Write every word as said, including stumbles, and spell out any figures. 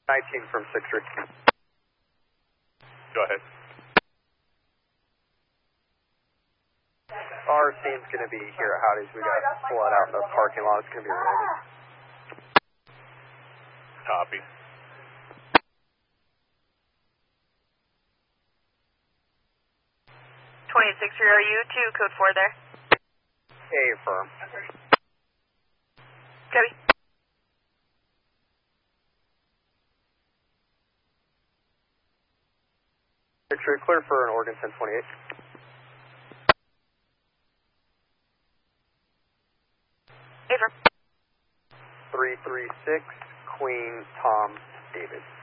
nineteen from six three. Go ahead. Our team's going to be here at Howdy's. We got flood out in the parking lot. It's going to be raining. Copy. twenty-eight six three, are you two, code four there? A firm. Copy. Picture clear for an Oregon ten twenty-eight. A firm. three three six, Queen Tom David.